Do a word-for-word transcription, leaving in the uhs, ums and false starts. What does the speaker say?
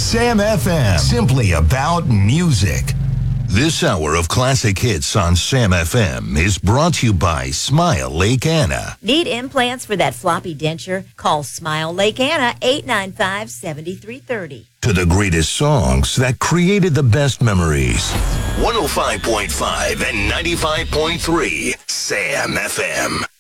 Sam F M. Simply about music. This hour of classic hits on Sam F M is brought to you by Smile Lake Anna. Need implants for that floppy denture? Call Smile Lake Anna, eight nine five, seven three three zero. To the greatest songs that created the best memories. one oh five point five and ninety-five point three Sam F M.